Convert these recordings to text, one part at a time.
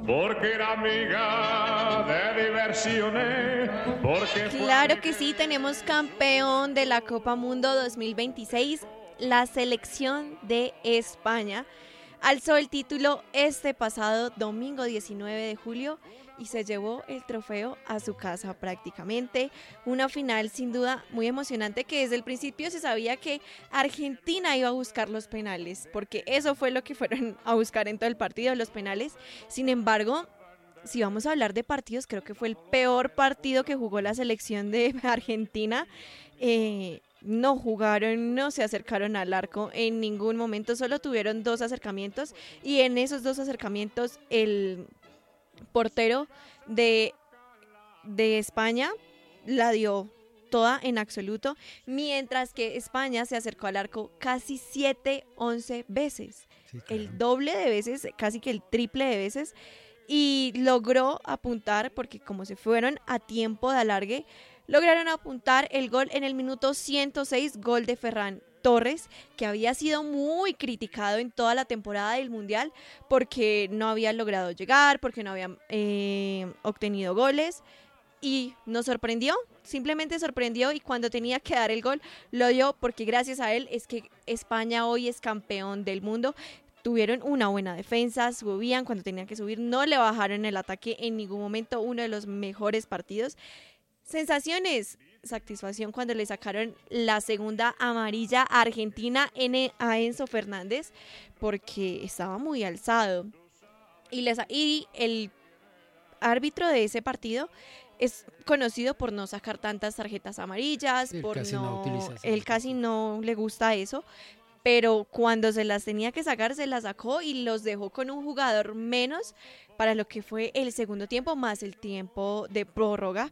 porque era amiga de diversiones, porque Claro que sí, tenemos campeón de la Copa Mundo 2026, la selección de España. Alzó el título este pasado domingo 19 de julio y se llevó el trofeo a su casa prácticamente. Una final sin duda muy emocionante que desde el principio se sabía que Argentina iba a buscar los penales, porque eso fue lo que fueron a buscar en todo el partido, los penales. Sin embargo, si vamos a hablar de partidos, creo que fue el peor partido que jugó la selección de Argentina. No jugaron, no se acercaron al arco en ningún momento, solo tuvieron 2 acercamientos y en esos 2 acercamientos el portero de, de España la dio toda en absoluto, mientras que España se acercó al arco casi 11 veces, Sí, claro. el doble de veces, casi que el triple de veces, y logró apuntar, porque como se fueron a tiempo de alargue, lograron apuntar el gol en el minuto 106, gol de Ferran Torres, que había sido muy criticado en toda la temporada del Mundial porque no había logrado llegar, porque no había obtenido goles, y nos sorprendió, simplemente sorprendió, y cuando tenía que dar el gol lo dio, porque gracias a él es que España hoy es campeón del mundo. Tuvieron una buena defensa, subían cuando tenían que subir, no le bajaron el ataque en ningún momento, uno de los mejores partidos. Sensaciones, satisfacción cuando le sacaron la segunda amarilla a Argentina a Enzo Fernández, porque estaba muy alzado. Y el árbitro de ese partido es conocido por no sacar tantas tarjetas amarillas, Sí, él por casi no utiliza esas él casi no le gusta eso, pero cuando se las tenía que sacar, se las sacó y los dejó con un jugador menos para lo que fue el segundo tiempo, más el tiempo de prórroga,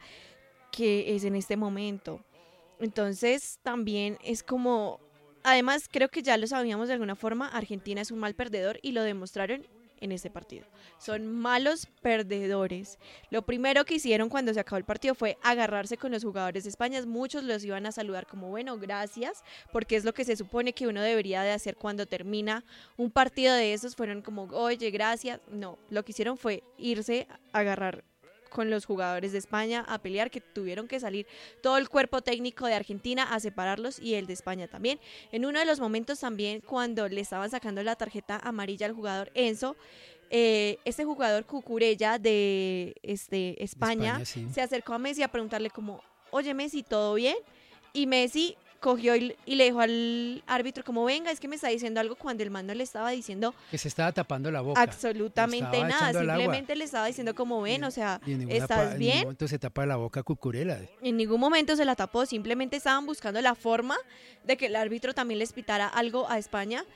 que es en este momento. Entonces, también es como, además creo que ya lo sabíamos de alguna forma, Argentina es un mal perdedor y lo demostraron en este partido. Son malos perdedores. Lo primero que hicieron cuando se acabó el partido fue agarrarse con los jugadores de España. Muchos los iban a saludar como, bueno, gracias, porque es lo que se supone que uno debería de hacer cuando termina un partido de esos. Fueron como, oye, gracias. No, lo que hicieron fue irse a agarrar con los jugadores de España a pelear, que tuvieron que salir todo el cuerpo técnico de Argentina a separarlos, y el de España también. En uno de los momentos también, cuando le estaban sacando la tarjeta amarilla al jugador Enzo, este jugador Cucurella de España, España, sí. se acercó a Messi a preguntarle como, oye Messi, ¿todo bien? Y Messi cogió y le dijo al árbitro como, venga, es que me está diciendo algo, cuando el man no le estaba diciendo Que se estaba tapando la boca. absolutamente Estaba nada, echando al agua. simplemente le estaba diciendo como, ven, o sea, Y en ¿estás en ningún bien? momento se tapa la boca Cucurella. En ningún momento se la tapó, simplemente estaban buscando la forma de que el árbitro también les pitara algo a España,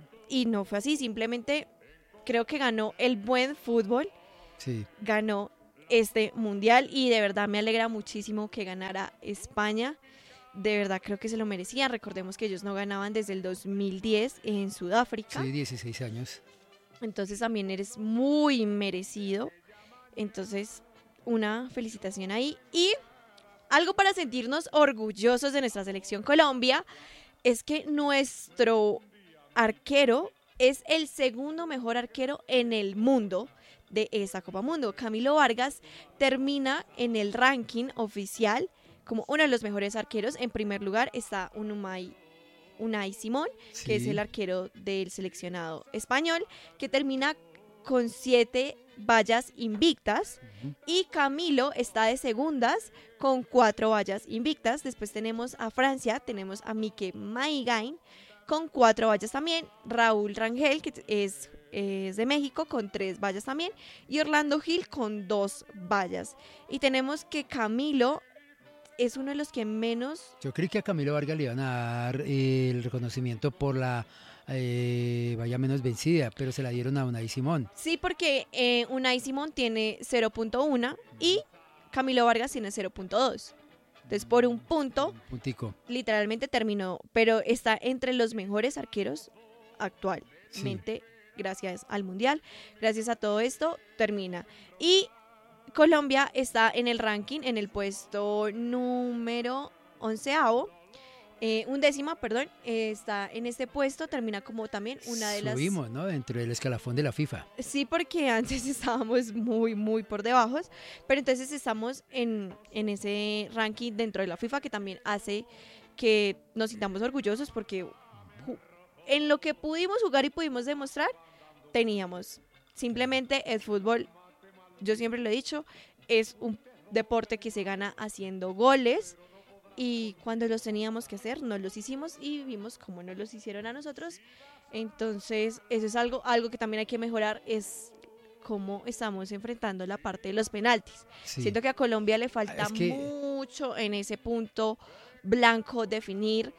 y no fue así, simplemente creo que ganó el buen fútbol, Sí. ganó este mundial, y de verdad me alegra muchísimo que ganara España. De verdad creo que se lo merecían. Recordemos que ellos no ganaban desde el 2010 en Sudáfrica. Sí, 16 años. Entonces también eres muy merecido. Entonces, una felicitación ahí. Y algo para sentirnos orgullosos de nuestra selección Colombia es que nuestro arquero es el segundo mejor arquero en el mundo de esa Copa Mundo. Camilo Vargas termina en el ranking oficial como uno de los mejores arqueros. En primer lugar está Unai Simón, Sí. que es el arquero del seleccionado español, que termina con 7 vallas invictas. Ujú. Y Camilo está de segundas con 4 vallas invictas. Después tenemos a Francia, tenemos a Mike Maignan con 4 vallas también. Raúl Rangel, que es de México, con 3 vallas también. Y Orlando Gil con 2 vallas. Y tenemos que Camilo es uno de los que menos... Yo creí que a Camilo Vargas le iban a dar el reconocimiento por la valla menos vencida, pero se la dieron a Unai Simón. Sí, porque Unai Simón tiene 0.1 y Camilo Vargas tiene 0.2. Entonces, por un punto, Un puntico. literalmente terminó, pero está entre los mejores arqueros actualmente, gracias al Mundial, gracias a todo esto, termina. Y Colombia está en el ranking, en el puesto número 11º, undécima, perdón, está en este puesto, termina como también una de las... Subimos, ¿no? Dentro del escalafón de la FIFA. Sí, porque antes estábamos muy, muy por debajo, pero entonces estamos en ese ranking dentro de la FIFA que también hace que nos sintamos orgullosos porque en lo que pudimos jugar y pudimos demostrar, teníamos. Simplemente el fútbol, yo siempre lo he dicho, es un deporte que se gana haciendo goles y cuando los teníamos que hacer, no los hicimos y vimos cómo no los hicieron a nosotros. Entonces, eso es algo que también hay que mejorar, es cómo estamos enfrentando la parte de los penaltis. Sí. Siento que a Colombia le falta Es que- mucho en ese punto blanco definir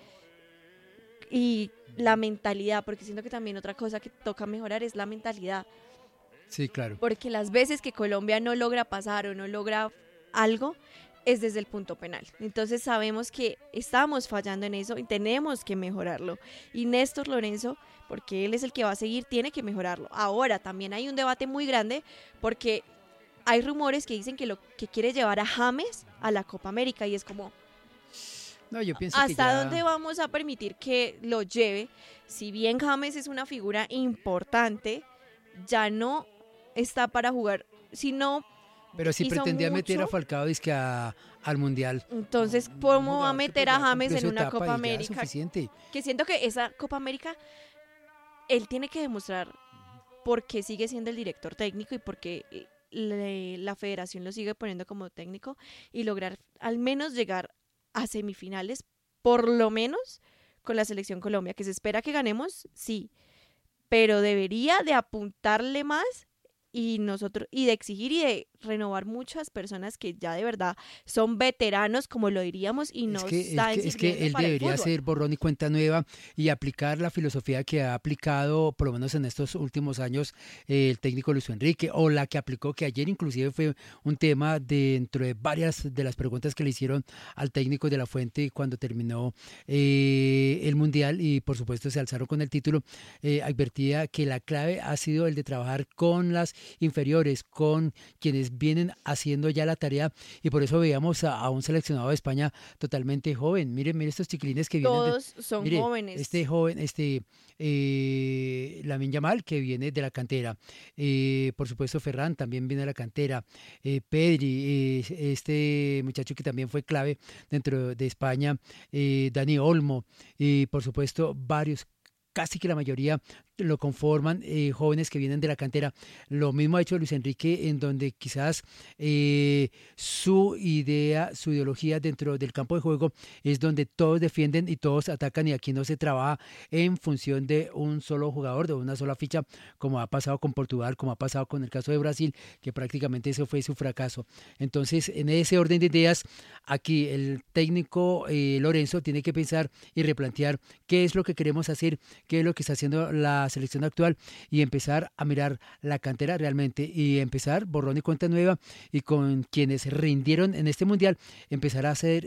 y la mentalidad, porque siento que también otra cosa que toca mejorar es la mentalidad, Sí, claro. porque las veces que Colombia no logra pasar o no logra algo es desde el punto penal. Entonces sabemos que estamos fallando en eso y tenemos que mejorarlo. Y Néstor Lorenzo, porque él es el que va a seguir, tiene que mejorarlo. Ahora también hay un debate muy grande porque hay rumores que dicen que lo que quiere llevar a James a la Copa América y es como, No, yo pienso que ¿hasta ya... dónde vamos a permitir que lo lleve? Si bien James es una figura importante, ya no está para jugar, sino Pero si hizo pretendía meter a mucho. Falcao dizque al Mundial. Entonces, Un ¿cómo va a jugador que meter pues a ya James cumplió en su una etapa Copa y ya es América? suficiente. Que siento que esa Copa América, él tiene que demostrar por qué sigue siendo el director técnico y por qué la federación lo sigue poniendo como técnico y lograr al menos llegar a semifinales, por lo menos con la selección Colombia, que se espera que ganemos, sí, pero debería de apuntarle más y nosotros y de exigir y de renovar muchas personas que ya de verdad son veteranos, como lo diríamos, y no están Es que sirviendo él para el debería fútbol. hacer borrón y cuenta nueva y aplicar la filosofía que ha aplicado, por lo menos en estos últimos años, el técnico Luis Enrique, o la que aplicó, que ayer inclusive fue un tema dentro de varias de las preguntas que le hicieron al técnico de la Fuente cuando terminó el Mundial y por supuesto se alzaron con el título. Advertía que la clave ha sido el de trabajar con las inferiores, con quienes vienen haciendo ya la tarea y por eso veíamos a un seleccionado de España totalmente joven. Miren estos chiquilines que vienen de, Todos son mire, jóvenes. este joven, Lamine Yamal, que viene de la cantera. Por supuesto, Ferran también viene de la cantera. Pedri, este muchacho que también fue clave dentro de España. Dani Olmo. Y por supuesto, varios. Casi que la mayoría lo conforman jóvenes que vienen de la cantera. Lo mismo ha hecho Luis Enrique, en donde quizás su idea, su ideología dentro del campo de juego es donde todos defienden y todos atacan y aquí no se trabaja en función de un solo jugador, de una sola ficha, como ha pasado con Portugal, como ha pasado con el caso de Brasil, que prácticamente eso fue su fracaso. Entonces, en ese orden de ideas, aquí el técnico Lorenzo tiene que pensar y replantear qué es lo que queremos hacer, qué es lo que está haciendo la selección actual y empezar a mirar la cantera realmente y empezar borrón y cuenta nueva y con quienes rindieron en este mundial empezar a hacer